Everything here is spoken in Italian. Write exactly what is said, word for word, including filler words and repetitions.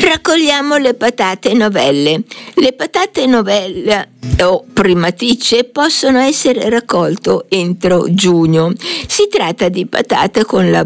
Raccogliamo le patate novelle. Le patate novelle o primaticce possono essere raccolte entro giugno. Si tratta di patate con la